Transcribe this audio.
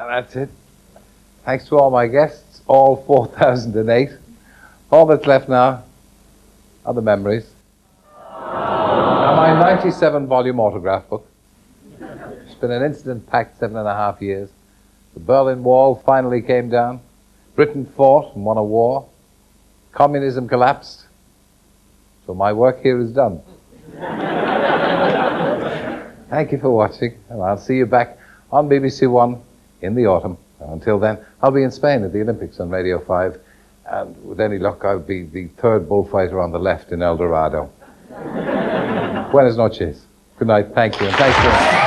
And that's it. Thanks to all my guests, all 4,008. All that's left now are the memories. And my 97-volume autograph book. It's been an incident-packed 7.5 years. The Berlin Wall finally came down. Britain fought and won a war. Communism collapsed. So my work here is done. Thank you for watching, and I'll see you back on BBC One in the autumn. Until then, I'll be in Spain at the Olympics on Radio 5, and with any luck, I'll be the third bullfighter on the left in El Dorado. Buenas noches. Good night. Thank you, and thanks for